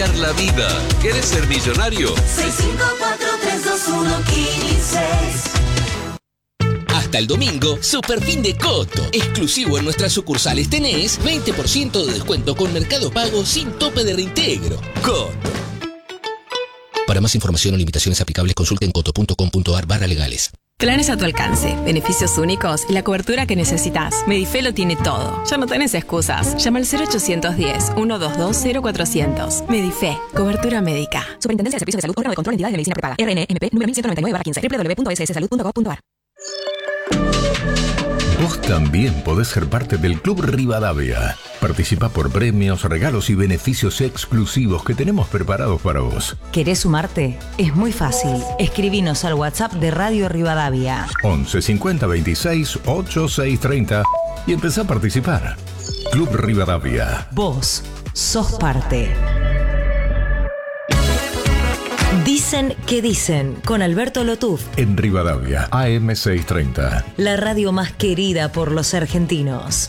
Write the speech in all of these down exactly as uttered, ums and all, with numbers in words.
cambiar la vida. ¿Querés ser millonario? seis cinco cuatro tres dos uno uno cinco. Hasta el domingo, super fin de Coto. Exclusivo en nuestras sucursales tenés veinte por ciento de descuento con Mercado Pago sin tope de reintegro. Coto. Para más información o limitaciones aplicables, consulten coto punto com punto ar barra legales. Planes a tu alcance, beneficios únicos y la cobertura que necesitas. Medife lo tiene todo. Ya no tenés excusas. Llama al cero ochocientos diez, ciento veintidós, cero cuatrocientos. Medife, cobertura médica. Superintendencia de Servicios de Salud, órgano de control de entidades de medicina prepaga. R N M P número mil ciento noventa y nueve barra quince. doble u doble u doble u punto s s salud punto gov punto ar. Vos también podés ser parte del Club Rivadavia. Participa por premios, regalos y beneficios exclusivos que tenemos preparados para vos. ¿Querés sumarte? Es muy fácil. Escribinos al WhatsApp de Radio Rivadavia. once cincuenta veintiséis ochenta y seis treinta y empezá a participar. Club Rivadavia. Vos sos parte. Dicen que dicen, con Alberto Lotuf. En Rivadavia, A M seiscientos treinta. La radio más querida por los argentinos.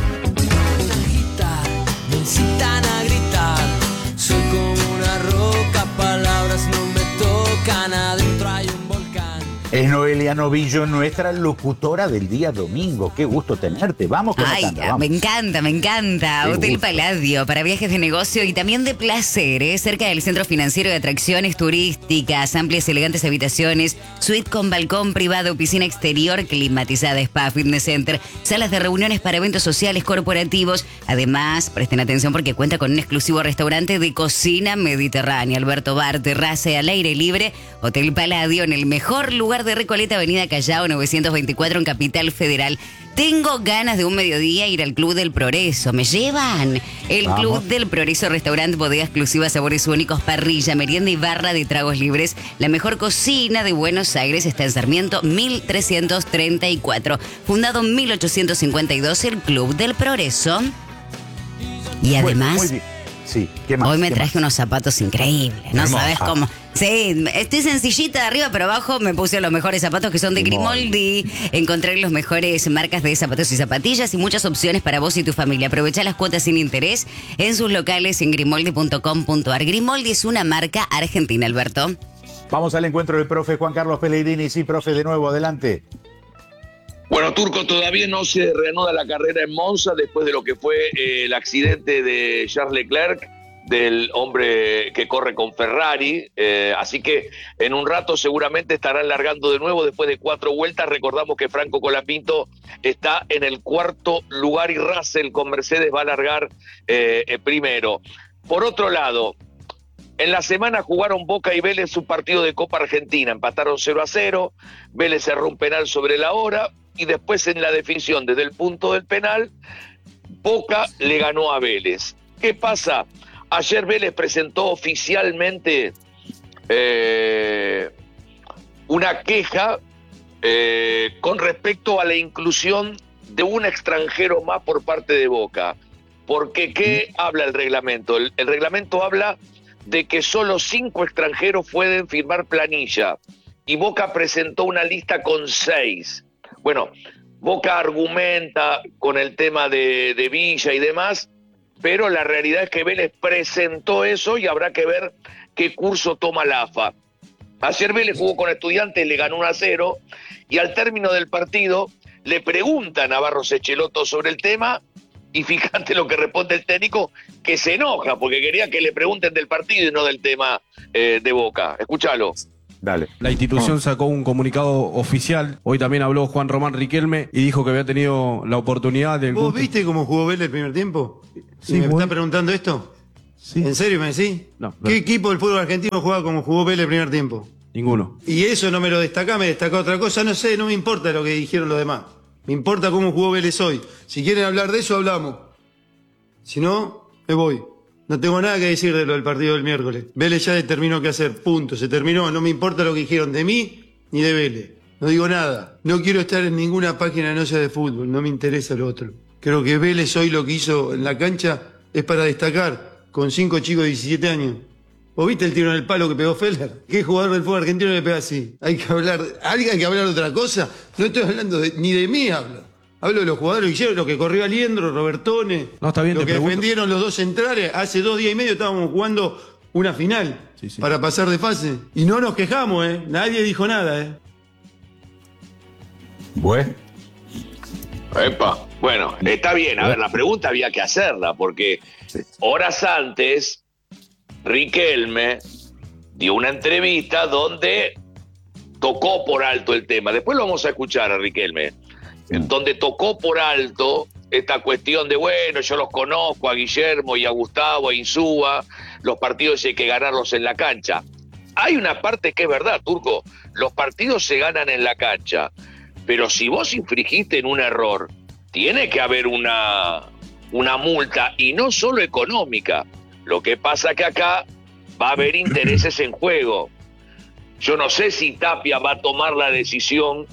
Me incitan a gritar, soy como una roca, palabras no me tocan, adentro hay un volcán. Es Noelia Novillo, nuestra locutora del día domingo. Qué gusto tenerte. Vamos con Ay, la tanda, vamos. me encanta, me encanta. Qué Hotel gusto. Palladio para viajes de negocio y también de placer, ¿eh? Cerca del centro financiero de atracciones turísticas, amplias y elegantes habitaciones, suite con balcón privado, piscina exterior, climatizada, spa, fitness center, salas de reuniones para eventos sociales corporativos. Además, presten atención porque cuenta con un exclusivo restaurante de cocina mediterránea, Alberto Bar, terraza y al aire libre. Hotel Palladio en el mejor lugar de Recoleta, Avenida Callao novecientos veinticuatro en Capital Federal. Tengo ganas de un mediodía ir al Club del Progreso. ¿Me llevan? El Vamos. Club del Progreso, restaurante, bodega exclusiva, sabores únicos, parrilla, merienda y barra de tragos libres. La mejor cocina de Buenos Aires está en Sarmiento mil trescientos treinta y cuatro. Fundado en mil ochocientos cincuenta y dos, el Club del Progreso. Y además... Bueno, muy bien. Sí, ¿qué más? Hoy me ¿Qué traje más? unos zapatos increíbles, no Hermosa. sabes cómo. Sí, estoy sencillita de arriba, pero abajo me puse los mejores zapatos que son de Grimoldi. Encontré las mejores marcas de zapatos y zapatillas y muchas opciones para vos y tu familia. Aprovecha las cuotas sin interés en sus locales en grimoldi punto com punto ar. Grimoldi es una marca argentina, Alberto. Vamos al encuentro del profe Juan Carlos Pellegrini. Sí, profe, de nuevo, adelante. Bueno, Turco, todavía no se reanuda la carrera en Monza después de lo que fue eh, el accidente de Charles Leclerc, del hombre que corre con Ferrari, eh, así que en un rato seguramente estarán largando de nuevo después de cuatro vueltas. Recordamos que Franco Colapinto está en el cuarto lugar y Russell con Mercedes va a largar eh, eh, primero. Por otro lado, en la semana jugaron Boca y Vélez su partido de Copa Argentina, empataron cero a cero, Vélez cerró un penal sobre la hora y después en la definición desde el punto del penal, Boca le ganó a Vélez. ¿Qué pasa? Ayer Vélez presentó oficialmente eh, una queja eh, con respecto a la inclusión de un extranjero más por parte de Boca. Porque ¿qué habla el reglamento? El, el reglamento habla de que solo cinco extranjeros pueden firmar planilla y Boca presentó una lista con seis. Bueno, Boca argumenta con el tema de, de Villa y demás, pero la realidad es que Vélez presentó eso y habrá que ver qué curso toma la A F A. Ayer Vélez jugó con Estudiantes, le ganó uno a cero, y al término del partido le preguntan a Barros Echeloto sobre el tema, y fíjate lo que responde el técnico, que se enoja, porque quería que le pregunten del partido y no del tema eh, de Boca. Escúchalo. Dale. La institución sacó un comunicado oficial. Hoy también habló Juan Román Riquelme y dijo que había tenido la oportunidad del ¿Vos gusto. viste cómo jugó Vélez el primer tiempo? Sí, ¿Y me voy. estás preguntando esto? Sí. ¿En serio me decís? No, ¿Qué no. equipo del fútbol argentino juega como jugó Vélez el primer tiempo? Ninguno. Y eso no me lo destaca, me destacó otra cosa. No sé, no me importa lo que dijeron los demás. Me importa cómo jugó Vélez hoy. Si quieren hablar de eso, hablamos. Si no, me voy. No tengo nada que decir de lo del partido del miércoles. Vélez ya determinó qué hacer, punto. Se terminó, no me importa lo que dijeron de mí ni de Vélez. No digo nada. No quiero estar en ninguna página que no sea de fútbol, no me interesa lo otro. Creo que Vélez hoy lo que hizo en la cancha es para destacar, con cinco chicos de diecisiete años. ¿Vos viste el tiro en el palo que pegó Feller? ¿Qué jugador del fútbol argentino le pega así? Hay que hablar, ¿alguien hay que hablar de otra cosa? No estoy hablando de, ni de mí hablo. Hablo de los jugadores que hicieron, lo que corrió Aliendro, Robertone, No, está bien, lo te que pregunto. defendieron los dos centrales. Hace dos días y medio estábamos jugando una final Sí, sí. para pasar de fase. Y no nos quejamos, ¿eh? Nadie dijo nada, ¿eh? Bueno. Epa. Bueno, está bien. A ver, la pregunta había que hacerla, porque horas antes, Riquelme dio una entrevista donde tocó por alto el tema. Después lo vamos a escuchar a Riquelme. Donde tocó por alto esta cuestión de, bueno, yo los conozco, a Guillermo y a Gustavo, a Insúa, los partidos hay que ganarlos en la cancha. Hay una parte que es verdad, Turco, los partidos se ganan en la cancha, pero si vos infringiste en un error, tiene que haber una, una multa, y no solo económica. Lo que pasa que acá va a haber intereses en juego. Yo no sé si Tapia va a tomar la decisión,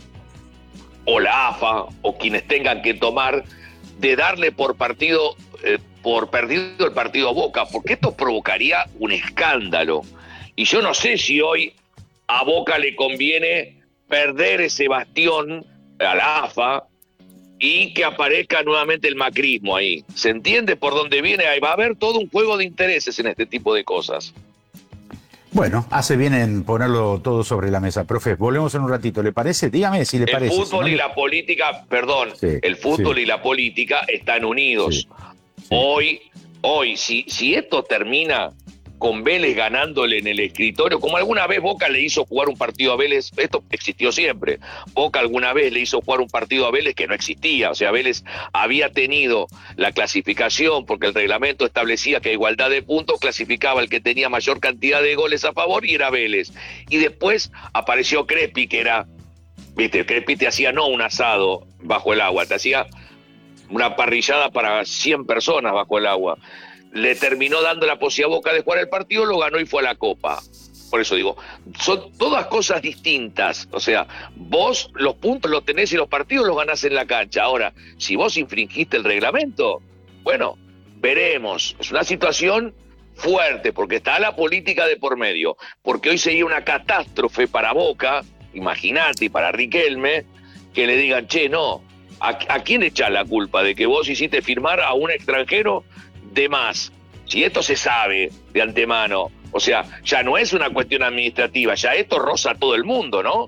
o la A F A, o quienes tengan que tomar, de darle por partido, eh, por perdido el partido a Boca, porque esto provocaría un escándalo. Y yo no sé si hoy a Boca le conviene perder ese bastión a la A F A y que aparezca nuevamente el macrismo ahí. ¿Se entiende por dónde viene? Ahí va a haber todo un juego de intereses en este tipo de cosas. Bueno, hace bien en ponerlo todo sobre la mesa. Profe, volvemos en un ratito. ¿Le parece? Dígame si le el parece. El fútbol si no y le... la política, perdón, Sí, el fútbol sí. y la política están unidos. Sí, sí. Hoy, hoy, si, si esto termina con Vélez ganándole en el escritorio, como alguna vez Boca le hizo jugar un partido a Vélez, esto existió siempre, Boca alguna vez le hizo jugar un partido a Vélez que no existía, o sea, Vélez había tenido la clasificación porque el reglamento establecía que a igualdad de puntos clasificaba el que tenía mayor cantidad de goles a favor y era Vélez, y después apareció Crespi, que era, viste, Crespi te hacía no un asado bajo el agua, te hacía una parrillada para cien personas bajo el agua. Le terminó dando la posibilidad a Boca de jugar el partido, lo ganó y fue a la Copa. Por eso digo, son todas cosas distintas. O sea, vos los puntos los tenés y los partidos los ganás en la cancha. Ahora, si vos infringiste el reglamento, bueno, veremos. Es una situación fuerte, porque está la política de por medio. Porque hoy sería una catástrofe para Boca, imagínate, y para Riquelme, que le digan, che, no, ¿a, a quién echás la culpa de que vos hiciste firmar a un extranjero de más? Si esto se sabe de antemano, o sea, ya no es una cuestión administrativa, ya esto roza a todo el mundo, ¿no?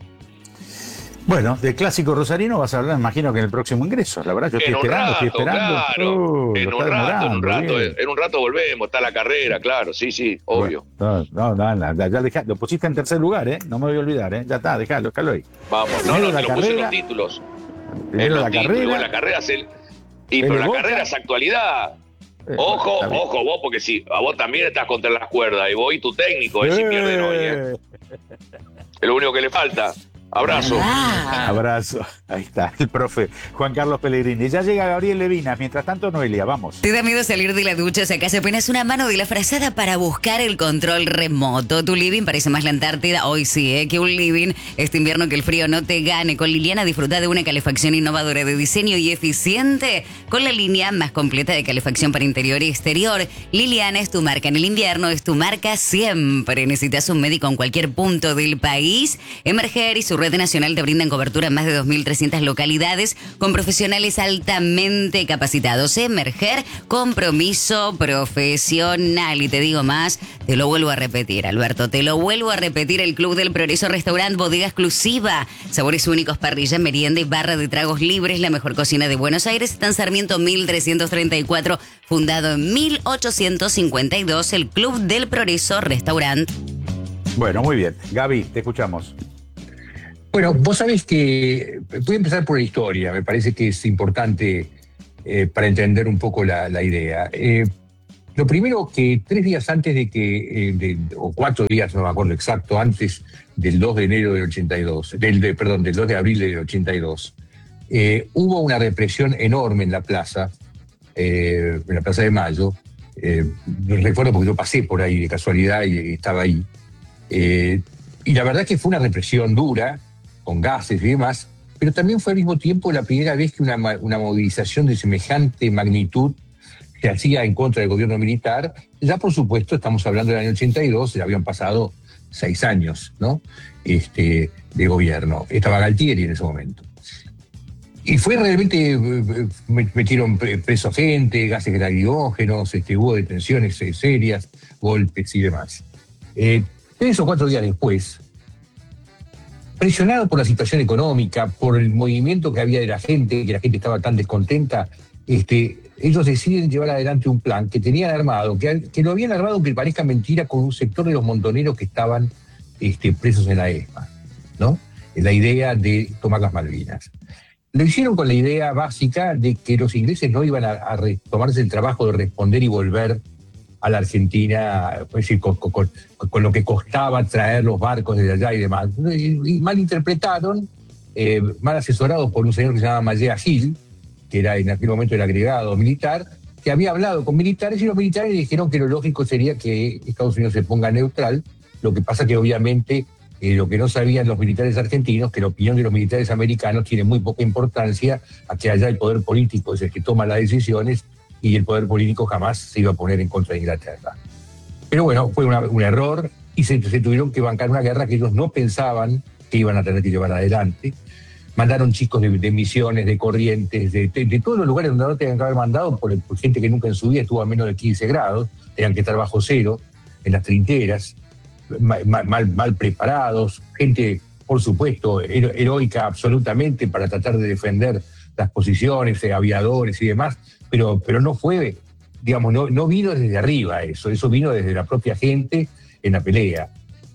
Bueno, del clásico rosarino vas a hablar, imagino que en el próximo ingreso. La verdad, yo estoy en un esperando, rato, estoy esperando. claro. Uh, en lo un está rato, en un demorando, rato, bien. en un rato volvemos, está la carrera, claro, sí, sí, obvio. Bueno, no, no, no, no, ya dejá, lo pusiste en tercer lugar, ¿eh? No me voy a olvidar, ¿eh? Ya está, dejalo, déjalo ahí. Vamos, no, Primero no, la te lo puse en carrera, los títulos. primero En los la títulos, carrera. igual la carrera es el... Y el pero de la Boca. carrera es actualidad. Eh, Ojo, está bien. ojo vos, porque si a vos también estás contra las cuerdas, y vos y tu técnico, eh, si pierden hoy, eh. Es lo único que le falta. Abrazo. Ah. Abrazo. Ahí está, el profe Juan Carlos Pellegrini. Ya llega Gabriel Levinas. Mientras tanto, Noelia, vamos. ¿Te da miedo salir de la ducha? Sacás apenas una mano de la frazada para buscar el control remoto. Tu living parece más la Antártida, hoy sí, ¿eh? Que un living. Este invierno que el frío no te gane. Con Liliana disfruta de una calefacción innovadora de diseño y eficiente. Con la línea más completa de calefacción para interior y exterior. Liliana es tu marca en el invierno, es tu marca siempre. Necesitas un médico en cualquier punto del país. Emerger y su red nacional te brindan cobertura en más de dos mil trescientas localidades con profesionales altamente capacitados. Emerger, compromiso profesional. Y te digo más, te lo vuelvo a repetir, Alberto, te lo vuelvo a repetir. El Club del Progreso Restaurant, bodega exclusiva, sabores únicos, parrilla, merienda y barra de tragos libres. La mejor cocina de Buenos Aires está en Sarmiento mil trescientos treinta y cuatro, fundado en mil ochocientos cincuenta y dos. El Club del Progreso Restaurant. Bueno, muy bien. Gaby, te escuchamos. Bueno, vos sabés que voy a empezar por la historia, me parece que es importante eh, para entender un poco la, la idea. Eh, lo primero que tres días antes de que, eh, de, o cuatro días, no me acuerdo exacto, antes del dos de enero del ochenta y dos, del, de, perdón, del dos de abril del ochenta y dos, eh, hubo una represión enorme en la plaza, eh, en la Plaza de Mayo. Eh, recuerdo porque yo pasé por ahí de casualidad y, y estaba ahí. Eh, y la verdad que fue una represión dura, con gases y demás, pero también fue al mismo tiempo la primera vez que una, una movilización de semejante magnitud se hacía en contra del gobierno militar. Ya, por supuesto, estamos hablando del año ochenta y dos, ya habían pasado seis años, ¿no? Este, de gobierno. Estaba Galtieri en ese momento. Y fue realmente, eh, metieron preso a gente, gases lacrimógenos, este, hubo detenciones eh, serias, golpes y demás. Eh, tres o cuatro días después, presionado por la situación económica, por el movimiento que había de la gente, que la gente estaba tan descontenta, este, ellos deciden llevar adelante un plan que tenían armado, que, que lo habían armado, aunque parezca mentira, con un sector de los montoneros que estaban este, presos en la ESMA, ¿no? La idea de tomar las Malvinas. Lo hicieron con la idea básica de que los ingleses no iban a, a re, tomarse el trabajo de responder y volver a la Argentina, es decir, con, con, con lo que costaba traer los barcos desde allá y demás. Y, y malinterpretaron, eh, mal asesorados por un señor que se llama Mallea Gil, que era en aquel momento el agregado militar, que había hablado con militares y los militares dijeron que lo lógico sería que Estados Unidos se ponga neutral. Lo que pasa que obviamente eh, lo que no sabían los militares argentinos, que la opinión de los militares americanos tiene muy poca importancia, a que allá el poder político es el que toma las decisiones y el poder político jamás se iba a poner en contra de Inglaterra. Pero bueno, fue una, un error y se, se tuvieron que bancar una guerra que ellos no pensaban que iban a tener que llevar adelante. Mandaron chicos de, de Misiones, de Corrientes, de, de, de todos los lugares donde no tenían que haber mandado, por, por gente que nunca en su vida estuvo a menos de quince grados, tenían que estar bajo cero, en las trincheras, mal, mal, mal preparados, gente, por supuesto, hero, heroica absolutamente para tratar de defender las posiciones, de aviadores y demás, pero, pero no fue, digamos, no, no vino desde arriba eso, eso vino desde la propia gente en la pelea.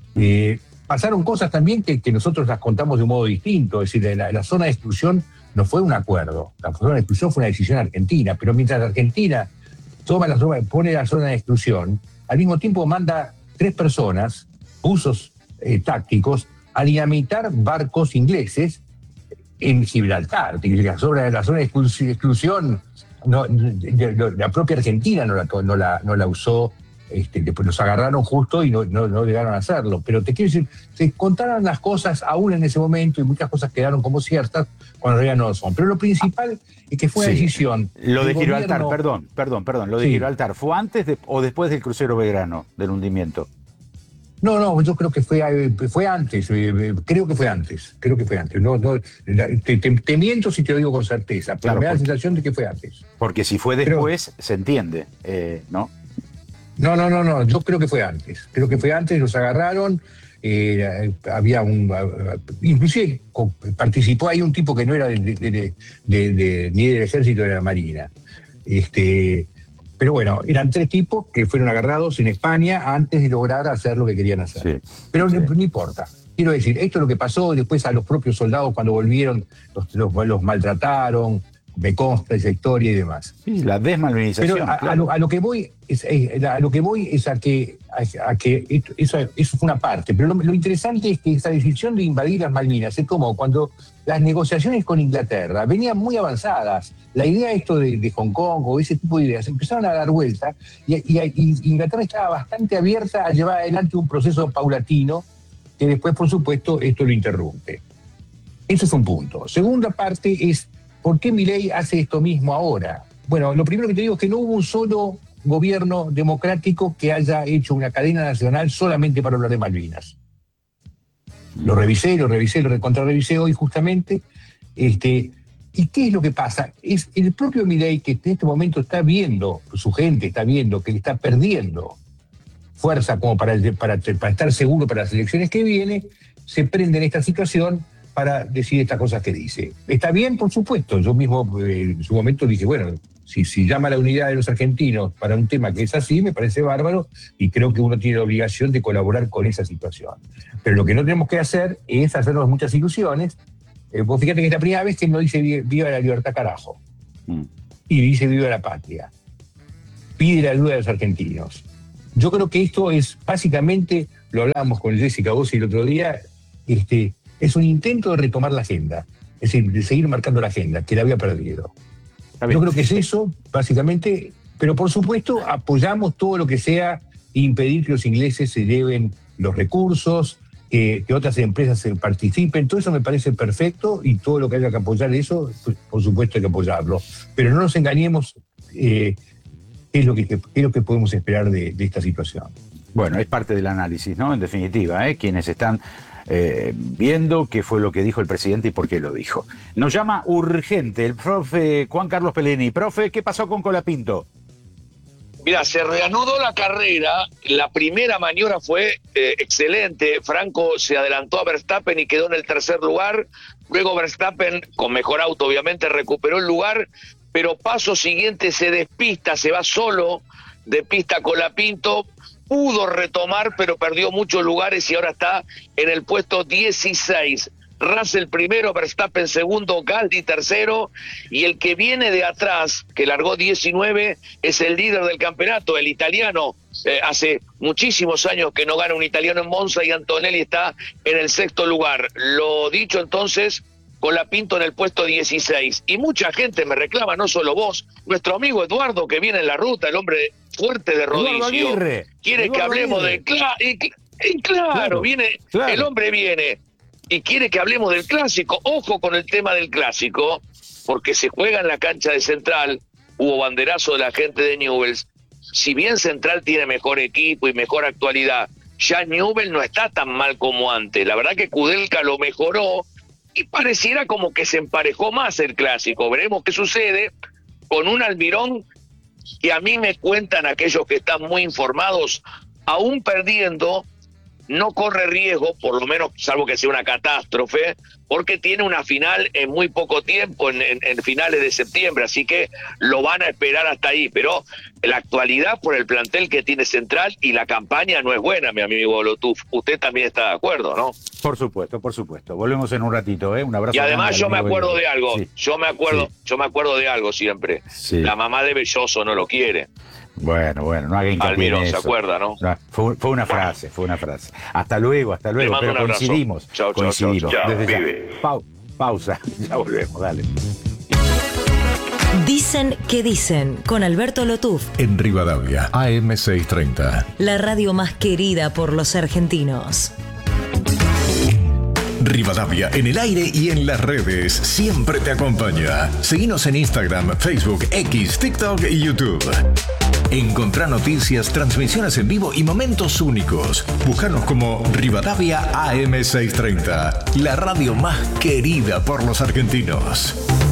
Eh, Pasaron cosas también que, que nosotros las contamos de un modo distinto, es decir, la, la zona de exclusión no fue un acuerdo, la zona de exclusión fue una decisión argentina, pero mientras Argentina toma la zona, pone la zona de exclusión, al mismo tiempo manda tres personas, buzos eh, tácticos, a dinamitar barcos ingleses en Gibraltar. La zona, la zona de exclusión, no, la propia Argentina no la, no la, no la usó. Este, después los agarraron justo y no, no, no llegaron a hacerlo. Pero te quiero decir, se contaron las cosas aún en ese momento y muchas cosas quedaron como ciertas cuando en realidad no lo son. Pero lo principal es que fue sí. una decisión. Lo de Gibraltar, gobierno... perdón, perdón, perdón. Lo de sí. Gibraltar, ¿fue antes de, o después del crucero Belgrano, del hundimiento? No, no, yo creo que fue, fue antes, creo que fue antes, creo que fue antes. No, no, te, te, te miento si te lo digo con certeza, pero claro, me da la sensación de que fue antes. Porque si fue después, pero, se entiende, eh, ¿no? No, no, no, no, yo creo que fue antes. Creo que fue antes, los agarraron, eh, había un... Inclusive participó ahí un tipo que no era de, de, de, de, de, ni del ejército ni de la marina. Este, pero bueno, eran tres tipos que fueron agarrados en España antes de lograr hacer lo que querían hacer. Sí, pero sí. No, no importa. Quiero decir, esto es lo que pasó, después a los propios soldados cuando volvieron los, los, los maltrataron, me consta esa historia y demás. Sí, la desmalvinización. Pero a, claro. a, lo, a lo que voy es, a lo que voy es a que, a, a que esto, eso, eso fue una parte. Pero lo, lo interesante es que esa decisión de invadir las Malvinas se tomó cuando las negociaciones con Inglaterra venían muy avanzadas. La idea esto de, de Hong Kong o ese tipo de ideas empezaron a dar vuelta y, y, y Inglaterra estaba bastante abierta a llevar adelante un proceso paulatino que después, por supuesto, esto lo interrumpe. Eso es un punto. Segunda parte es ¿por qué Milei hace esto mismo ahora? Bueno, lo primero que te digo es que no hubo un solo gobierno democrático que haya hecho una cadena nacional solamente para hablar de Malvinas. Lo revisé, lo revisé, lo contrarrevisé hoy justamente. Este, ¿Y qué es lo que pasa? Es el propio Milei que en este momento está viendo, su gente está viendo que le está perdiendo fuerza como para, para, para estar seguro para las elecciones que vienen, se prende en esta situación para decir estas cosas que dice. Está bien, por supuesto. Yo mismo eh, en su momento dije, bueno, si, si llama a la unidad de los argentinos para un tema que es así, me parece bárbaro y creo que uno tiene la obligación de colaborar con esa situación. Pero lo que no tenemos que hacer es hacernos muchas ilusiones. Eh, vos fíjate que es la primera vez que no dice viva la libertad carajo. Mm. Y dice viva la patria. Pide la ayuda de los argentinos. Yo creo que esto es básicamente, lo hablábamos con Jessica Bossi el otro día, este... es un intento de retomar la agenda, es decir, de seguir marcando la agenda, que la había perdido. Yo creo que es eso, básicamente, pero por supuesto apoyamos todo lo que sea impedir que los ingleses se lleven los recursos, eh, que otras empresas se participen, todo eso me parece perfecto y todo lo que haya que apoyar eso, pues, por supuesto hay que apoyarlo. Pero no nos engañemos, eh, qué es lo que, qué es lo que podemos esperar de, de esta situación. Bueno, es parte del análisis, ¿no? En definitiva, ¿eh? Quienes están eh, viendo qué fue lo que dijo el presidente y por qué lo dijo. Nos llama urgente el profe Juan Carlos Pellegrini. Profe, ¿qué pasó con Colapinto? Mira, se reanudó la carrera, la primera maniobra fue eh, excelente, Franco se adelantó a Verstappen y quedó en el tercer lugar, luego Verstappen, con mejor auto obviamente, recuperó el lugar, pero paso siguiente se despista, se va solo de pista Colapinto, pudo retomar pero perdió muchos lugares y ahora está en el puesto dieciséis. Russell primero, Verstappen segundo, Gasly tercero, y el que viene de atrás, que largó diecinueve, es el líder del campeonato, el italiano. Eh, hace muchísimos años que no gana un italiano en Monza y Antonelli está en el sexto lugar. Lo dicho entonces, Colapinto en el puesto dieciséis. Y mucha gente me reclama, no solo vos, nuestro amigo Eduardo que viene en la ruta, el hombre fuerte de rodicio, quiere Eduardo que hablemos Aguirre. de... Cla y, y claro, claro, viene, claro. El hombre viene... y quiere que hablemos del clásico. Ojo con el tema del clásico, porque se juega en la cancha de Central, hubo banderazo de la gente de Newell's. Si bien Central tiene mejor equipo y mejor actualidad, ya Newell's no está tan mal como antes. La verdad que Kudelka lo mejoró y pareciera como que se emparejó más el clásico. Veremos qué sucede con un Almirón que a mí me cuentan aquellos que están muy informados, aún perdiendo, no corre riesgo, por lo menos salvo que sea una catástrofe, porque tiene una final en muy poco tiempo, en, en, en finales de septiembre, así que lo van a esperar hasta ahí, pero la actualidad por el plantel que tiene Central y la campaña no es buena, mi amigo Lotuf. Usted también está de acuerdo, ¿no? Por supuesto, por supuesto. Volvemos en un ratito, ¿eh? Un abrazo. Y además yo me acuerdo de algo, sí. yo me acuerdo, sí. yo me acuerdo de algo siempre. Sí. La mamá de Belloso no lo quiere. Bueno, bueno, no haga hincapié Almirón, en eso. ¿se acuerda, no? no fue, fue una frase, fue una frase. Hasta luego, hasta luego, pero coincidimos. Chau, chau, coincidimos. chau, chau. Desde ya. Vive. Pau, pausa, ya volvemos, dale. Dicen que dicen, con Alberto Lotuf. En Rivadavia, A M seiscientos treinta. La radio más querida por los argentinos. Rivadavia en el aire y en las redes siempre te acompaña. Seguinos en Instagram, Facebook, X, TikTok y YouTube. Encontrá noticias, transmisiones en vivo y momentos únicos. Búscanos como Rivadavia A M seiscientos treinta, la radio más querida por los argentinos.